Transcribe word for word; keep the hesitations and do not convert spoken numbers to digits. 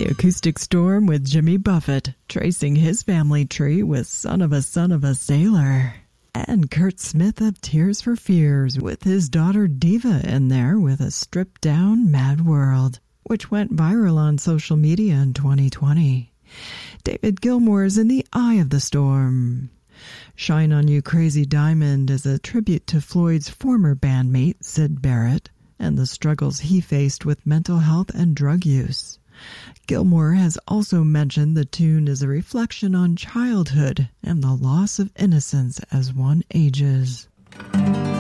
The Acoustic Storm with Jimmy Buffett, tracing his family tree with Son of a Son of a Sailor. And Kurt Smith of Tears for Fears with his daughter Diva in there with a stripped-down Mad World, which went viral on social media in twenty twenty. David Gilmour's In the Eye of the Storm. Shine on You Crazy Diamond is a tribute to Floyd's former bandmate, Syd Barrett, and the struggles he faced with mental health and drug use. Gilmour has also mentioned the tune is a reflection on childhood and the loss of innocence as one ages.